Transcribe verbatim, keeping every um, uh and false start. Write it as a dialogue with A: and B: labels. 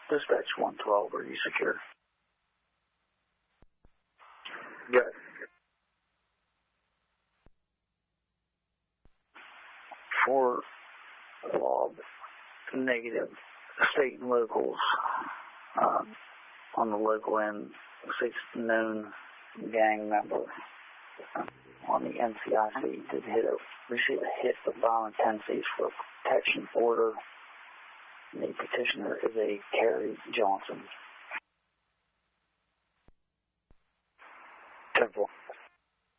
A: Dispatch one twelve, are you secure?
B: Good.
A: For Bob, negative, state and locals, um, on the local end, six known gang member um, on the N C I C did hit a, receive a hit of violent tendencies for protection order. The petitioner is a Carrie Johnson.
B: Temple.